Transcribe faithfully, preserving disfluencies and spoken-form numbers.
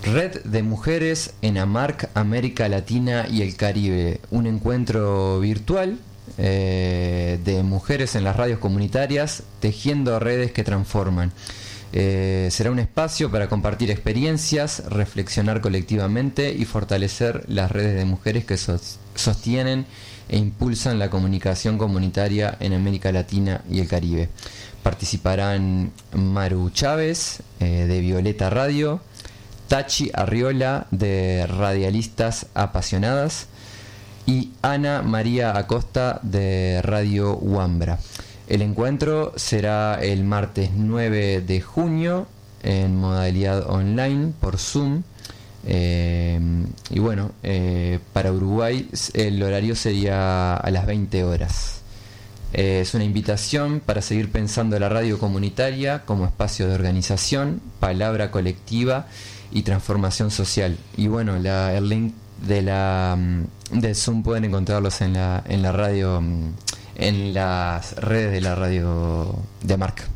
Red de Mujeres en AMARC, América Latina y el Caribe. Un encuentro virtual eh, de mujeres en las radios comunitarias, tejiendo redes que transforman. Eh, será un espacio para compartir experiencias, reflexionar colectivamente y fortalecer las redes de mujeres que sos- sostienen e impulsan la comunicación comunitaria en América Latina y el Caribe. Participarán Maru Chávez, eh, de Violeta Radio, Tachi Arriola, de Radialistas Apasionadas, y Ana María Acosta, de Radio Huambra. El encuentro será el martes nueve de junio en modalidad online por Zoom. Eh, y bueno, eh, para Uruguay el horario sería a las veinte horas. Eh, es una invitación para seguir pensando la radio comunitaria como espacio de organización, palabra colectiva y transformación social. Y bueno, la, el link de la del Zoom pueden encontrarlos en la en la radio, en las redes de la radio de AMARC.